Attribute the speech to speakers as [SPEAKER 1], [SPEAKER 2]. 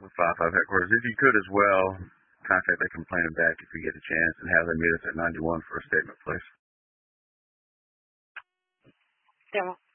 [SPEAKER 1] with 5-5 headquarters. If you could as well, contact the complainant back if you get a chance and have them meet us at 91 for a statement, please.
[SPEAKER 2] Yeah.